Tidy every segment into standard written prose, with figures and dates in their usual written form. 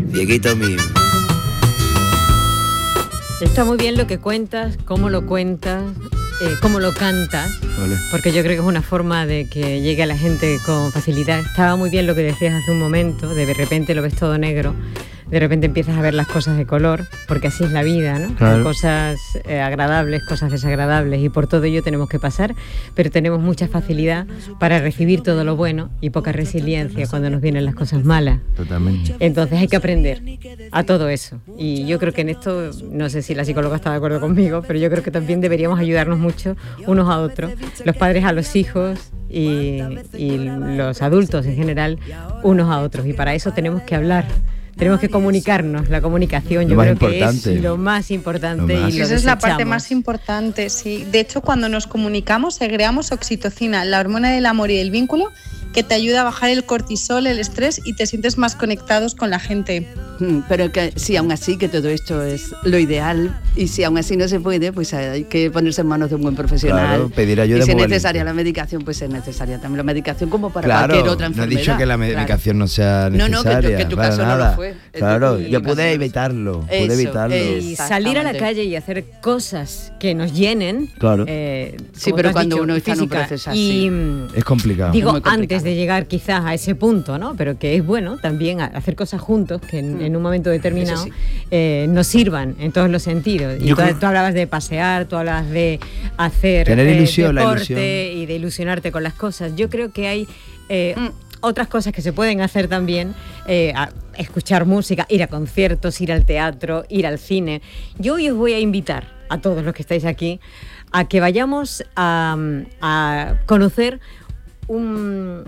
Dieguito mío. Está muy bien lo que cuentas, cómo lo cuentas, cómo lo cantas, Vale. porque yo creo que es una forma de que llegue a la gente con facilidad. Estaba muy bien lo que decías hace un momento, de repente lo ves todo negro, de repente empiezas a ver las cosas de color, porque así es la vida, ¿no? Claro. Cosas agradables, cosas desagradables, y por todo ello tenemos que pasar, pero tenemos mucha facilidad para recibir todo lo bueno y poca resiliencia cuando nos vienen las cosas malas. Totalmente. Entonces hay que aprender a todo eso. Y yo creo que en esto, no sé si la psicóloga está de acuerdo conmigo, pero yo creo que también deberíamos ayudarnos mucho unos a otros, los padres a los hijos y los adultos en general, unos a otros. Y para eso tenemos que hablar. Tenemos que comunicarnos, la comunicación, yo creo que es lo más importante. Y esa es la parte desechamos. más importante, sí. De hecho, cuando nos comunicamos, segregamos oxitocina, la hormona del amor y del vínculo, que te ayuda a bajar el cortisol, el estrés, y te sientes más conectados con la gente. Pero que si aún así, que todo esto es lo ideal, y si aún así no se puede, pues hay que ponerse en manos de un buen profesional. Claro, pedir ayuda. Y si es muy necesaria valiente. la medicación, pues es necesaria también la medicación, como para Claro, cualquier otra no he enfermedad. dicho que la medicación no sea necesaria. que tu para caso nada. no lo fue. Claro, yo pude evitarlo. Eso, pude evitarlo. Y salir a la calle y hacer cosas que nos llenen. Claro. Sí, pero cuando uno está en un proceso así. Y, es complicado. digo, muy complicado. antes de llegar quizás a ese punto, ¿no? Pero que es bueno también hacer cosas juntos que en un momento determinado Eso sí. nos sirvan en todos los sentidos. Y tú hablabas de pasear, tú hablabas de hacer tener ilusión, la deporte ilusión. y de ilusionarte con las cosas. Yo creo que hay otras cosas que se pueden hacer también, escuchar música, ir a conciertos, ir al teatro, ir al cine. Yo hoy os voy a invitar a todos los que estáis aquí a que vayamos a conocer un...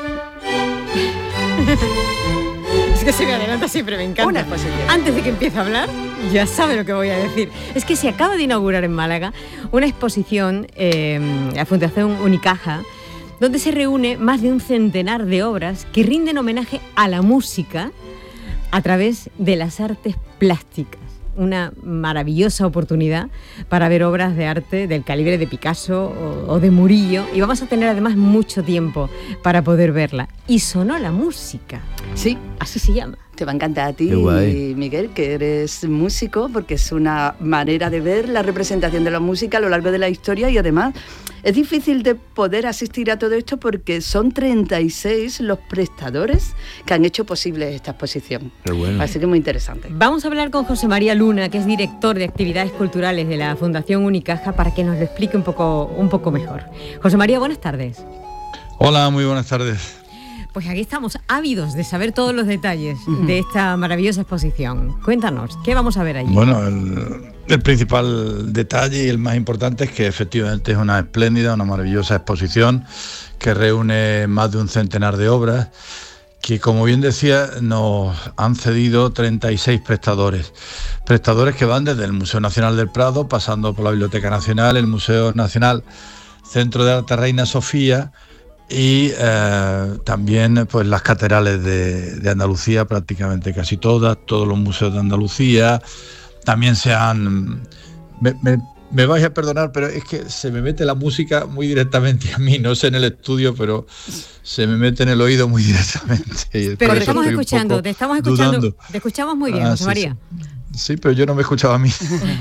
Es que se me adelanta siempre, me encanta. Una exposición. Antes de que empiece a hablar, ya sabe lo que voy a decir. Es que se acaba de inaugurar en Málaga una exposición, la Fundación Unicaja, donde se reúne más de un centenar de obras que rinden homenaje a la música a través de las artes plásticas. Una maravillosa oportunidad para ver obras de arte del calibre de Picasso o de Murillo, y vamos a tener además mucho tiempo para poder verla. Y sonó la música. Sí. Así se llama. Te va a encantar a ti, Qué guay. Miguel, que eres músico, porque es una manera de ver la representación de la música a lo largo de la historia, y además es difícil de poder asistir a todo esto porque son 36 los prestadores que han hecho posible esta exposición. Qué bueno. Así que muy interesante. Vamos a hablar con José María Luna, que es director de actividades culturales de la Fundación Unicaja, para que nos lo explique un poco mejor. José María, buenas tardes. Hola, muy buenas tardes. Pues aquí estamos ávidos de saber todos los detalles de esta maravillosa exposición. Cuéntanos, ¿qué vamos a ver allí? Bueno, el principal detalle y el más importante es que efectivamente es una espléndida, una maravillosa exposición que reúne más de un centenar de obras que, como bien decía, nos han cedido 36 prestadores que van desde el Museo Nacional del Prado, pasando por la Biblioteca Nacional, el Museo Nacional Centro de Arte Reina Sofía, y también pues las catedrales de Andalucía, prácticamente casi todos los museos de Andalucía. También se han... Me vais a perdonar, pero es que se me mete la música muy directamente a mí, no sé en el estudio, pero se me mete en el oído muy directamente. Pero te estamos escuchando, te escuchamos muy bien, José María. Sí, pero yo no me escuchaba a mí.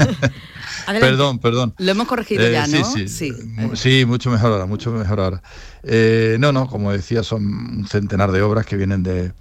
Perdón. Lo hemos corregido ya, ¿no? Sí, mucho mejor ahora. Como decía, son un centenar de obras que vienen de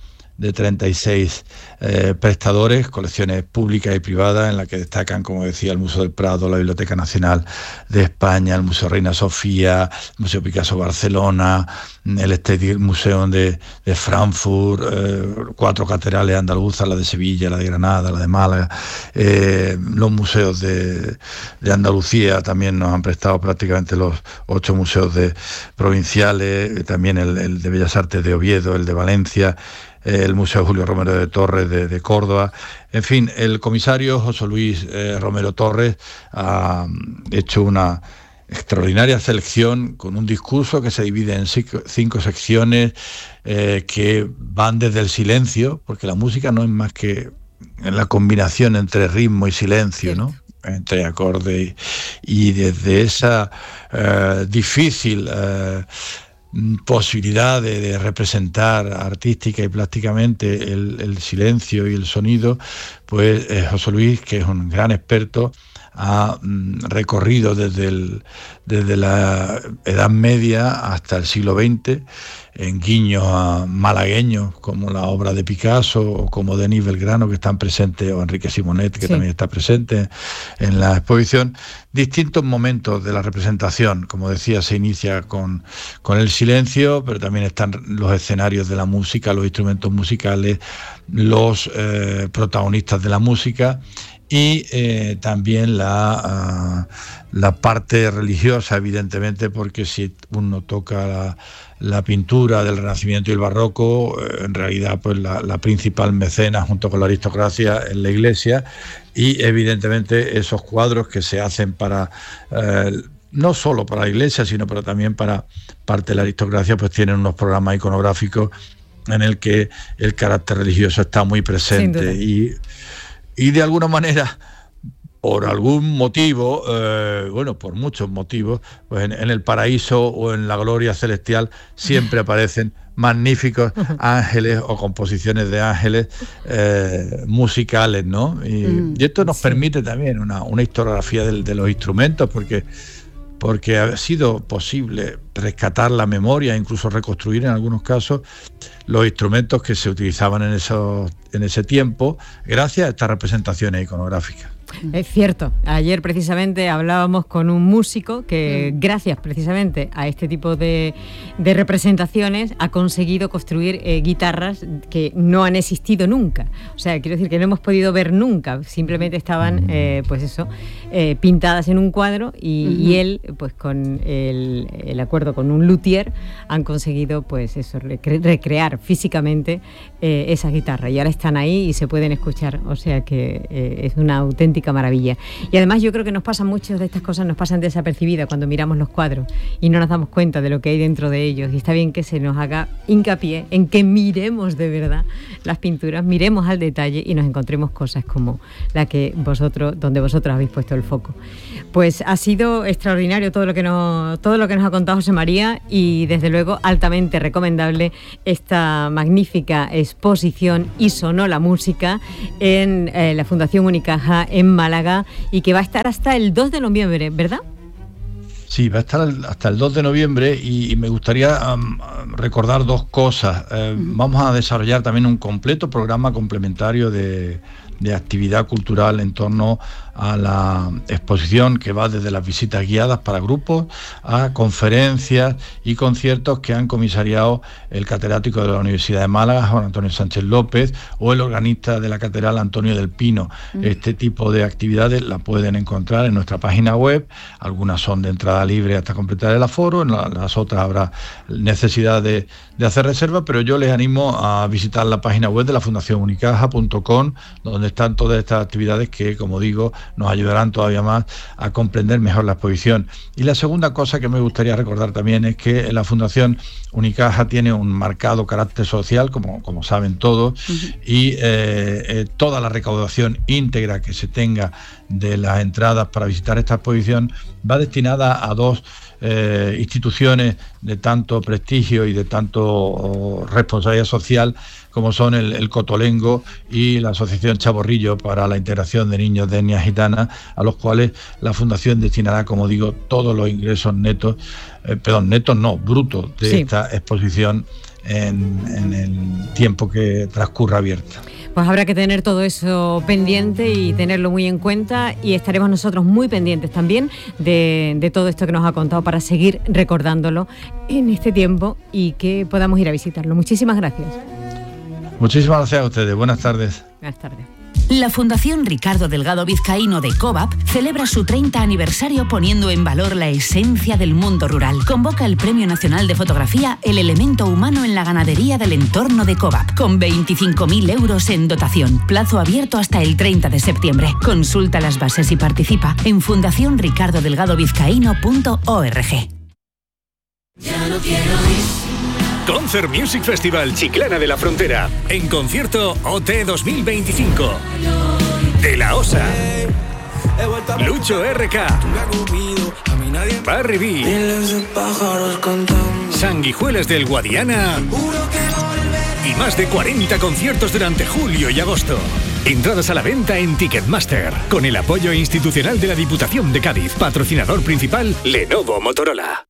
36 prestadores, colecciones públicas y privadas, en las que destacan, como decía, el Museo del Prado, la Biblioteca Nacional de España, el Museo Reina Sofía, el Museo Picasso Barcelona, el State Museum de Frankfurt, 4 catedrales andaluzas, la de Sevilla, la de Granada, la de Málaga, los museos de Andalucía también nos han prestado prácticamente los 8 museos provinciales, también el de Bellas Artes de Oviedo, el de Valencia, el Museo Julio Romero de Torres de Córdoba. En fin, el comisario José Luis Romero Torres ha hecho una extraordinaria selección con un discurso que se divide en 5 secciones que van desde el silencio, porque la música no es más que la combinación entre ritmo y silencio, ¿no? Entre acordes, y desde esa difícil posibilidad de representar artística y plásticamente el silencio y el sonido, pues José Luis, que es un gran experto, ha recorrido desde la Edad Media hasta el siglo XX, en guiños a malagueños como la obra de Picasso o como Denis Belgrano, que están presentes, o Enrique Simonet, que también está presente en la exposición. Distintos momentos de la representación, como decía, se inicia con el silencio, pero también están los escenarios de la música, los instrumentos musicales, los protagonistas de la música, y también la parte religiosa, evidentemente, porque si uno toca la pintura del Renacimiento y el Barroco, en realidad pues la principal mecena junto con la aristocracia es la Iglesia, y evidentemente esos cuadros que se hacen para no solo para la Iglesia, sino para también para parte de la aristocracia, pues tienen unos programas iconográficos en el que el carácter religioso está muy presente, y de alguna manera, por algún motivo, por muchos motivos, pues en el paraíso o en la gloria celestial siempre aparecen magníficos ángeles o composiciones de ángeles musicales, ¿no? Y esto nos permite también una historiografía de los instrumentos, porque ha sido posible rescatar la memoria, incluso reconstruir en algunos casos los instrumentos que se utilizaban en ese tiempo, gracias a estas representaciones iconográficas. Es cierto, ayer precisamente hablábamos con un músico que gracias precisamente a este tipo de representaciones ha conseguido construir guitarras que no han existido nunca. O sea, quiero decir que no hemos podido ver nunca, simplemente estaban pintadas en un cuadro y él, pues con el acuerdo con un luthier, han conseguido pues eso, recrear físicamente esas guitarras, y ahora están ahí y se pueden escuchar, o sea que es una auténtica maravilla. Y además yo creo que muchas de estas cosas nos pasan desapercibidas cuando miramos los cuadros y no nos damos cuenta de lo que hay dentro de ellos, y está bien que se nos haga hincapié en que miremos de verdad las pinturas, miremos al detalle y nos encontremos cosas como la que donde vosotros habéis puesto el foco. Pues ha sido extraordinario todo lo que nos ha contado José María, y desde luego altamente recomendable esta magnífica exposición Y sonó la música en la Fundación Unicaja en Málaga, y que va a estar hasta el 2 de noviembre, ¿verdad? Sí, va a estar hasta el 2 de noviembre y me gustaría recordar dos cosas. Vamos a desarrollar también un completo programa complementario de actividad cultural en torno a la exposición, que va desde las visitas guiadas para grupos a conferencias y conciertos que han comisariado el catedrático de la Universidad de Málaga, Juan Antonio Sánchez López, o el organista de la catedral, Antonio del Pino. Este tipo de actividades la pueden encontrar en nuestra página web. Algunas son de entrada libre hasta completar el aforo, en las otras habrá necesidad de hacer reserva, pero yo les animo a visitar la página web de la Fundación Unicaja.com, donde están todas estas actividades que, como digo, nos ayudarán todavía más a comprender mejor la exposición. Y la segunda cosa que me gustaría recordar también es que la Fundación Unicaja tiene un marcado carácter social, como saben todos, y toda la recaudación íntegra que se tenga de las entradas para visitar esta exposición va destinada a dos instituciones de tanto prestigio y de tanto responsabilidad social, como son el Cotolengo y la Asociación Chaborrillo para la integración de niños de etnia gitana, a los cuales la Fundación destinará, como digo, todos los ingresos brutos de esta exposición en el tiempo que transcurra abierta. Pues habrá que tener todo eso pendiente y tenerlo muy en cuenta, y estaremos nosotros muy pendientes también de todo esto que nos ha contado para seguir recordándolo en este tiempo y que podamos ir a visitarlo. Muchísimas gracias. Muchísimas gracias a ustedes. Buenas tardes. Buenas tardes. La Fundación Ricardo Delgado Vizcaíno de COVAP celebra su 30 aniversario poniendo en valor la esencia del mundo rural. Convoca el Premio Nacional de Fotografía El Elemento Humano en la Ganadería del Entorno de COVAP, con 25.000 euros en dotación. Plazo abierto hasta el 30 de septiembre. Consulta las bases y participa en fundacionricardodelgadovizcaíno.org. Ya no quiero ir. Concert Music Festival Chiclana de la Frontera. En concierto OT 2025. De la Osa. Lucho RK. Barry B. Sanguijuelas del Guadiana y más de 40 conciertos durante julio y agosto. Entradas a la venta en Ticketmaster, con el apoyo institucional de la Diputación de Cádiz. Patrocinador principal, Lenovo Motorola.